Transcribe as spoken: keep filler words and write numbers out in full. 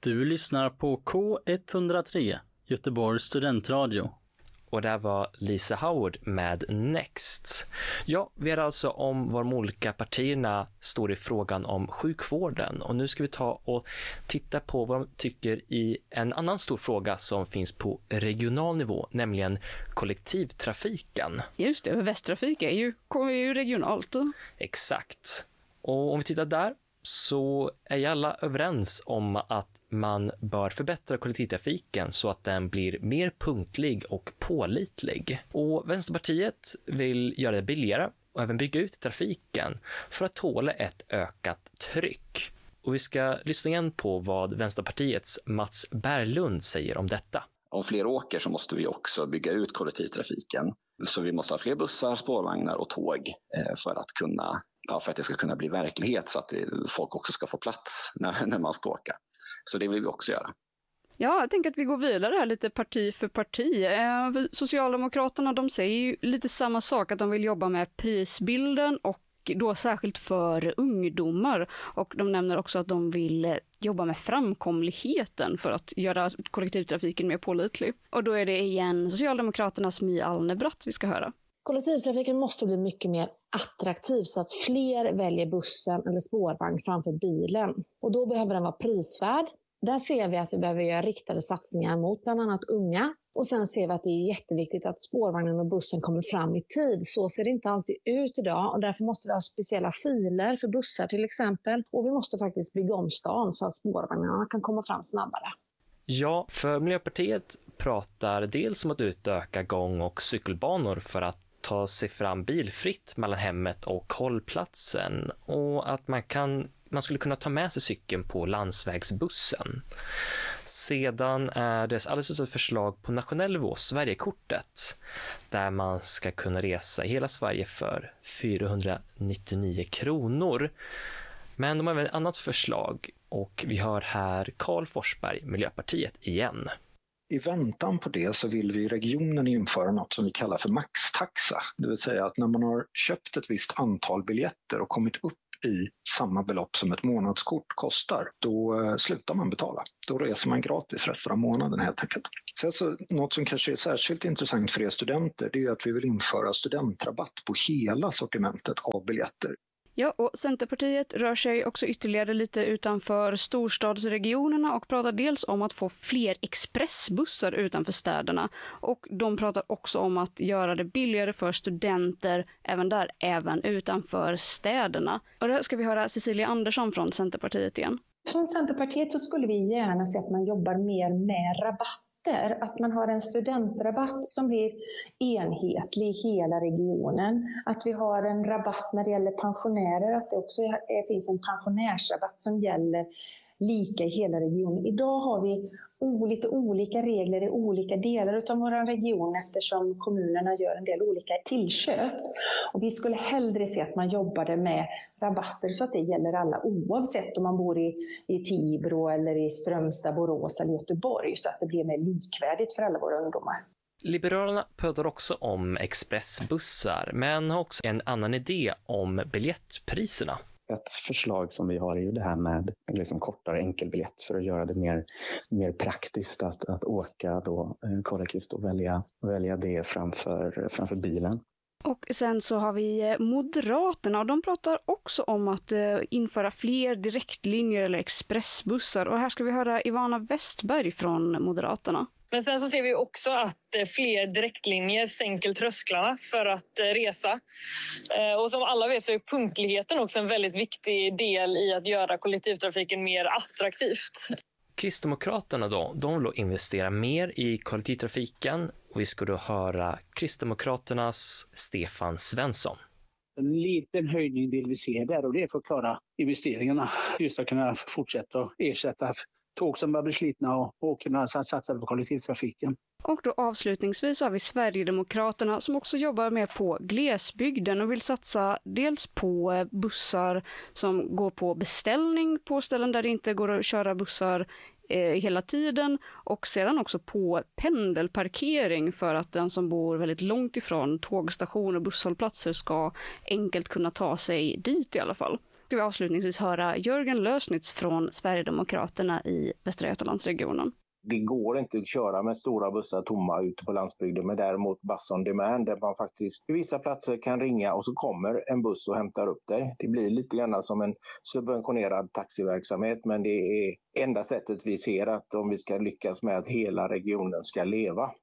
Du lyssnar på K ett noll tre, Göteborgs studentradio. Och där var Lisa Howard med Next. Ja, vi är alltså om var de olika partierna står i frågan om sjukvården. Och nu ska vi ta och titta på vad de tycker i en annan stor fråga som finns på regional nivå, nämligen kollektivtrafiken. Just det, Västtrafik är ju, är ju regionalt. Exakt. Och om vi tittar där så är ju alla överens om att man bör förbättra kollektivtrafiken så att den blir mer punktlig och pålitlig. Och Vänsterpartiet vill göra det billigare och även bygga ut trafiken för att tåla ett ökat tryck. Och vi ska lyssna igen på vad Vänsterpartiets Mats Berglund säger om detta. Om fler åker så måste vi också bygga ut kollektivtrafiken. Så vi måste ha fler bussar, spårvagnar och tåg för att kunna Ja, för att det ska kunna bli verklighet så att det, folk också ska få plats när, när man ska åka. Så det vill vi också göra. Ja, jag tänker att vi går vidare här lite parti för parti. Eh, Socialdemokraterna, de säger ju lite samma sak, att de vill jobba med prisbilden och då särskilt för ungdomar. Och de nämner också att de vill jobba med framkomligheten för att göra kollektivtrafiken mer pålitlig. Och då är det igen Socialdemokraternas My Alnebratt vi ska höra. Kollektivtrafiken måste bli mycket mer attraktiv så att fler väljer bussen eller spårvagn framför bilen. Och då behöver den vara prisvärd. Där ser vi att vi behöver göra riktade satsningar mot bland annat unga. Och sen ser vi att det är jätteviktigt att spårvagnen och bussen kommer fram i tid. Så ser det inte alltid ut idag och därför måste vi ha speciella filer för bussar till exempel. Och vi måste faktiskt bygga om stan så att spårvagnarna kan komma fram snabbare. Ja, för Miljöpartiet pratar dels om att utöka gång- och cykelbanor för att ta sig fram bilfritt mellan hemmet och hållplatsen och att man kan man skulle kunna ta med sig cykeln på landsvägsbussen. Sedan är det alldeles ett förslag på nationell nivå, Sverigekortet, där man ska kunna resa i hela Sverige för fyrahundranittionio kronor. Men de har även ett annat förslag och vi har här Karl Forsberg, Miljöpartiet igen. I väntan på det så vill vi i regionen införa något som vi kallar för maxtaxa. Det vill säga att när man har köpt ett visst antal biljetter och kommit upp i samma belopp som ett månadskort kostar, då slutar man betala. Då reser man gratis resten av månaden helt enkelt. Så alltså, något som kanske är särskilt intressant för er studenter, det är att vi vill införa studentrabatt på hela sortimentet av biljetter. Ja, och Centerpartiet rör sig också ytterligare lite utanför storstadsregionerna och pratar dels om att få fler expressbussar utanför städerna. Och de pratar också om att göra det billigare för studenter, även där, även utanför städerna. Och där ska vi höra Cecilia Andersson från Centerpartiet igen. Från Centerpartiet så skulle vi gärna se att man jobbar mer med rabatt. Att man har en studentrabatt som blir enhetlig i hela regionen. Att vi har en rabatt när det gäller pensionärer. Att det också finns en pensionärsrabatt som gäller lika i hela regionen. Idag har vi lite olika regler i olika delar av vår region eftersom kommunerna gör en del olika tillköp. Och vi skulle hellre se att man jobbade med rabatter så att det gäller alla oavsett om man bor i, i Tibro eller i Strömstad, Borås eller Göteborg så att det blir mer likvärdigt för alla våra ungdomar. Liberalerna pratar också om expressbussar men har också en annan idé om biljettpriserna. Ett förslag som vi har är ju det här med liksom kortare enkelbiljett för att göra det mer, mer praktiskt att, att åka då, kollektivt och välja, välja det framför, framför bilen. Och sen så har vi Moderaterna och de pratar också om att uh, införa fler direktlinjer eller expressbussar. Och här ska vi höra Ivana Westberg från Moderaterna. Men sen så ser vi också att fler direktlinjer sänker trösklarna för att resa. Och som alla vet så är punktligheten också en väldigt viktig del i att göra kollektivtrafiken mer attraktivt. Kristdemokraterna då, de vill investera mer i kollektivtrafiken och vi ska då höra Kristdemokraternas Stefan Svensson. En liten höjning vill vi se där och det är för att klara investeringarna. Just att kunna fortsätta och ersätta tåg som börjar bli slitna och, och kunna satsa på kollektivtrafiken. Och då avslutningsvis har vi Sverigedemokraterna som också jobbar med på glesbygden och vill satsa dels på bussar som går på beställning på ställen där det inte går att köra bussar eh, hela tiden och sedan också på pendelparkering för att den som bor väldigt långt ifrån tågstationer och busshållplatser ska enkelt kunna ta sig dit i alla fall. Ska vi avslutningsvis höra Jörgen Lösnitz från Sverigedemokraterna i Västra Götalandsregionen. Det går inte att köra med stora bussar tomma ute på landsbygden, men däremot bus on demand där man faktiskt på vissa platser kan ringa och så kommer en buss och hämtar upp dig. Det blir lite grann som en subventionerad taxiverksamhet, men det är enda sättet vi ser att om vi ska lyckas med att hela regionen ska leva.